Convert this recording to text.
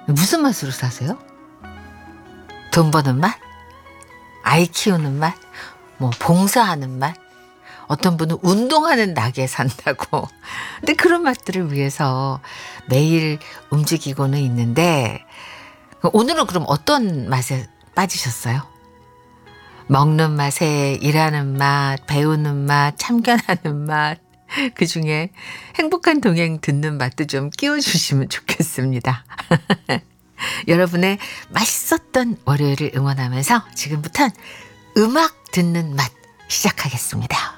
무슨 맛으로 사세요? 돈 버는 맛? 아이 키우는 맛? 뭐 봉사하는 맛? 어떤 분은 운동하는 낙에 산다고. 근데 그런 맛들을 위해서 매일 움직이고는 있는데 오늘은 그럼 어떤 맛에 빠지셨어요? 먹는 맛에 일하는 맛, 배우는 맛, 참견하는 맛, 그중에 행복한 동행 듣는 맛도 좀 끼워주시면 좋겠습니다. 여러분의 맛있었던 월요일을 응원하면서 지금부터는 음악 듣는 맛 시작하겠습니다.